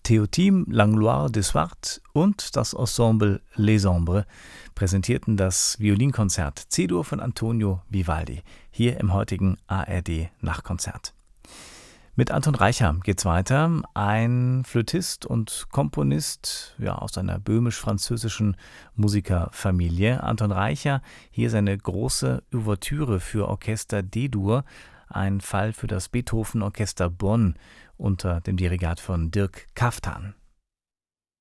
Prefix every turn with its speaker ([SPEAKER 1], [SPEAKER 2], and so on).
[SPEAKER 1] Théotime Langlois de Swart und das Ensemble Les Ombres präsentierten das Violinkonzert C-Dur von Antonio Vivaldi hier im heutigen ARD Nachtkonzert. Mit Anton Reicher geht's weiter, ein Flötist und Komponist aus einer böhmisch-französischen Musikerfamilie. Anton Reicher, hier seine große Ouvertüre für Orchester D-Dur, ein Fall für das Beethoven Orchester Bonn unter dem Dirigat von Dirk Kaftan.